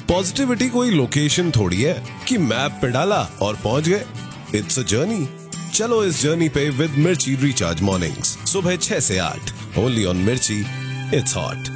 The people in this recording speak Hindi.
पॉजिटिविटी कोई लोकेशन थोड़ी है कि मैप पे डाला और पहुंच गए। It's a journey. चलो इस जर्नी पे विद मिर्ची रिचार्ज मॉर्निंग्स सुबह 6 से 8 ओनली ऑन मिर्ची। It's hot.